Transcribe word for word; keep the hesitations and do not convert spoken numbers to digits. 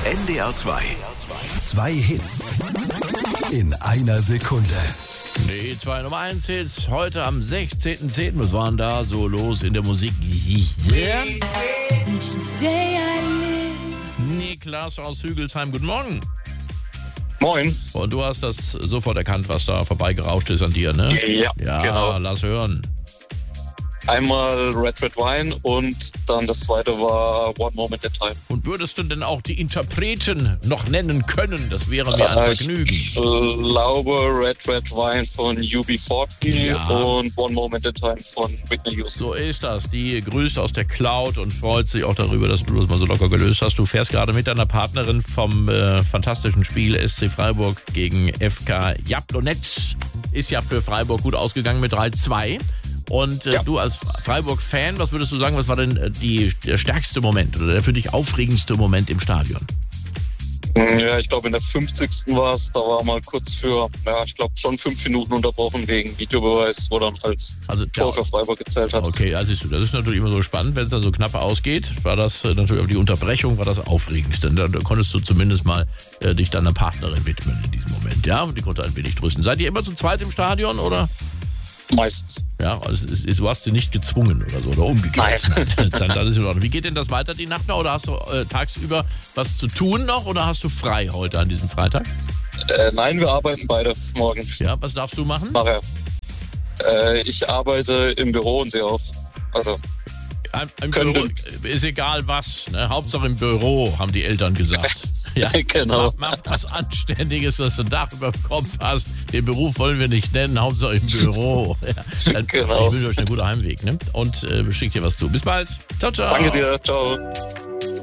N D R zwei. Zwei Hits in einer Sekunde. Die zwei Nummer eins Hits heute am sechzehnten zehnten Was waren da so los in der Musik? Niklas aus Hügelsheim, guten Morgen. Moin. Und du hast das sofort erkannt, was da vorbeigerauscht ist an dir, ne? Ja, ja genau. Lass hören. Einmal Red Red Wine und dann das zweite war One Moment at a Time. Und würdest du denn auch die Interpreten noch nennen können? Das wäre mir ein Vergnügen. Ich glaube Red Red Wine von U B vierzig ja. und One Moment at a Time von Whitney Houston. So ist das. Die grüßt aus der Cloud und freut sich auch darüber, dass du das mal so locker gelöst hast. Du fährst gerade mit deiner Partnerin vom äh, fantastischen Spiel S C Freiburg gegen F K Jablonec. Ist ja für Freiburg gut ausgegangen mit drei zwei. Und äh, ja. du als Freiburg-Fan, was würdest du sagen, was war denn äh, die, der stärkste Moment oder der für dich aufregendste Moment im Stadion? Ja, ich glaube in der fünfzigsten war es, da war mal kurz für, ja, ich glaube schon fünf Minuten unterbrochen wegen Videobeweis, wo dann als also, Tor für Freiburg gezählt hat. Okay, also siehst du, das ist natürlich immer so spannend, wenn es dann so knapp ausgeht, war das äh, natürlich, aber die Unterbrechung war das Aufregendste. Da, da konntest du zumindest mal äh, dich deiner Partnerin widmen in diesem Moment, ja? Und die konnte ein wenig trösten. Seid ihr immer zu zweit im Stadion, oder? Meistens. Ja, also es ist, du hast sie nicht gezwungen oder so, oder umgekehrt. Nein. dann, dann ist es in Ordnung. Wie geht denn das weiter die Nacht noch? Oder hast du äh, tagsüber was zu tun noch oder hast du frei heute an diesem Freitag? Äh, nein, wir arbeiten beide morgen. Ja, was darfst du machen? Nachher. Äh, ich arbeite im Büro und sie auch. Also. Im Büro ist egal was, ne? Hauptsache im Büro, haben die Eltern gesagt. Ja, genau. Mach, mach was Anständiges, dass du ein Dach über dem Kopf hast. Den Beruf wollen wir nicht nennen, Hauptsache im Büro. Ja, dann, genau. Ich wünsche euch einen guten Heimweg, ne? Und äh, schickt dir was zu. Bis bald. Ciao, ciao. Danke dir. Ciao.